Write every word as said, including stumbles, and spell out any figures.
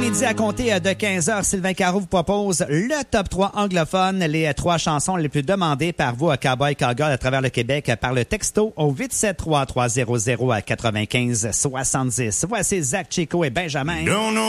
Midi à compter de quinze heures, Sylvain Caron vous propose le top trois anglophone, les trois chansons les plus demandées par vous, Cowboy Cowgirl, à travers le Québec, par le texto au huit sept trois trois zéro zéro à quatre-vingt-quinze soixante-dix. Voici Zach Chico et Benjamin. Don't know